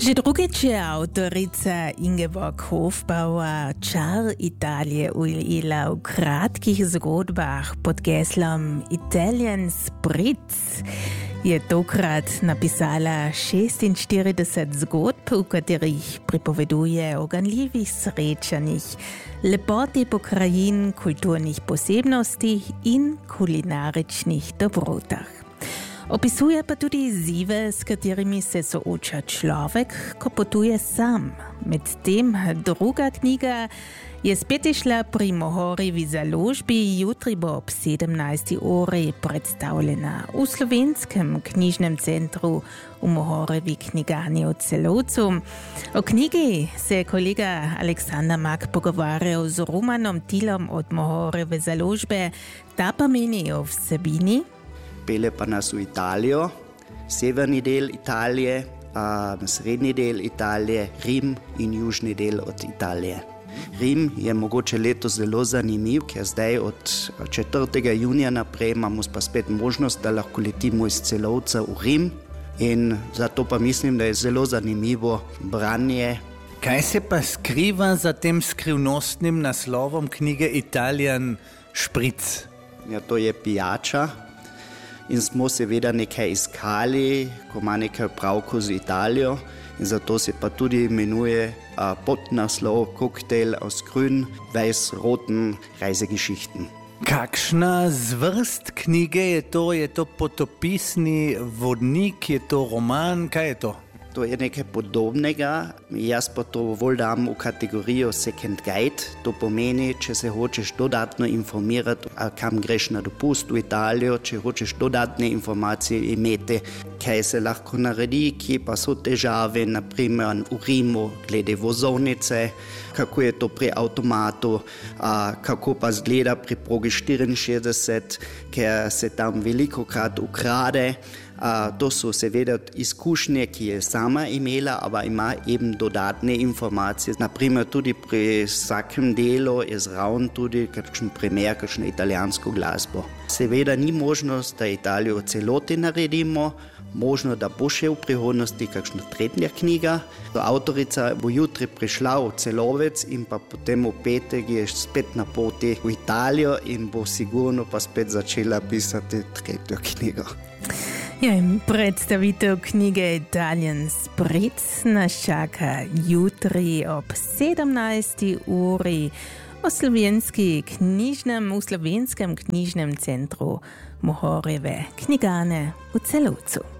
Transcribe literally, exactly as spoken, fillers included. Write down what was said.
Že drugič je autorica Ingeborg Hofbauer čar Italije ujela v kratkih zgodbah pod geslom Italian Spritz. Je tokrat napisala šestinštirideset zgodb, v katerih pripoveduje o ganljivih srečanjih, lepoti pokrajin, kulturnih posebnostih in kulinaričnih dobrotah. Opisuje pa tudi izzive, s katerimi se sooča človek, ko potuje sam. Medtem druga knjiga je spet išla pri Mohorjevi založbi, jutri bo ob sedemnajsti uri predstavljena v Slovenskem knjižnem centru v Mohorjevi knjigarni v Celovcu. O knjigi se je kolega Aleksander Mak pogovarjal z Romanom Tilom od Mohorjeve založbe, ta pa meni o vsebini. Pele pa nas v Italijo, severni del Italije, a srednji del Italije, Rim in južni del od Italije. Rim je mogoče letos zelo zanimiv, ker zdaj od četrtega junija naprej imamo pa spet možnost, da lahko letimo iz Celovca v Rim in zato pa mislim, da je zelo zanimivo branje. Kaj se pa skriva za tem skrivnostnim naslovom knjige Italian Spritz? Ja, to je pijača. In smo seveda nekaj iskali, ko ima nekaj pravko z Italijo in zato se pa tudi imenuje uh, podnaslov Koktejl aus grün, weiß, roten Reisegeschichten. Kakšna zvrst knjige je to? Je to potopisni vodnik, je to roman, kaj je to? To je nekaj podobnega, jaz pa to bolj dam v kategorijo second guide. To pomeni, če se hočeš dodatno informirati, kam greš na dopust v Italijo, če hočeš dodatne informacije imeti, kaj se lahko naredi, kje pa so težave, naprimer v Rimu glede vozovnice, kako je to pri avtomatu, kako pa zgleda pri progi štiriinšestdeset, ker se tam velikokrat ukrade. Uh, to so seveda izkušnje, ki je sama imela, aber ima eben dodatne informacije. Naprimer tudi pri vsakem delu je zraven tudi kakšen primer, kakšno italijansko glasbo. Seveda ni možnost, da Italijo v celoti naredimo, možno, da bo še v prihodnosti kakšna tretja knjiga. Avtorica bo jutri prišla v Celovec in pa potem v petek je spet na poti v Italijo in bo sigurno pa spet začela pisati tretjo knjigo. Ja, in predstavitev knjige Italian Spritz nas čaka jutri ob sedemnajsti uri v Slovenskem knjižnem, v Slovenskem knjižnem centru Mohorjeve knjigarne v Celovcu.